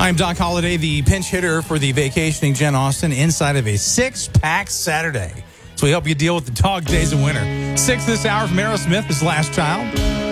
I'm Doc Holliday, the pinch hitter for the vacationing Jen Austen inside of a six-pack Saturday. So we help you deal with the dog days of winter. 6 this hour from Aerosmith, his Last Child.